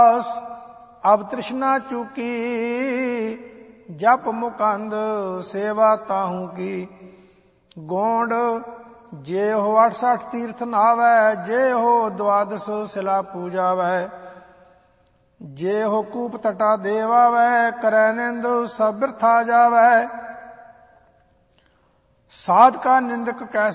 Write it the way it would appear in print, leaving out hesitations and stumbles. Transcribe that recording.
ਅਬ ਤ੍ਰਿਸ਼ਨਾ ਚੂਕੀ ਜਪ ਮੁਕੰਦ ਸੇਵਾ ਤਾਹੂ ਕੀ। ਗੋਂਡ ਜੇ ਹੋ 68 ਤੀਰਥ ਨਾਵੈ, ਜੇ ਹੋ ਦੁਆਦਸ ਸਿਲਾ ਪੂਜਾਵੈ, ਜੇ ਹੋ ਕੂਪ ਤਟਾ ਦੇਵਾਵੈ, ਕਰੈ ਨਿੰਦ ਸਭ ਬਿਰਥਾ ਜਾਵੈ। ਸਾਧ ਕਾ ਨਿੰਦਕ ਕੈ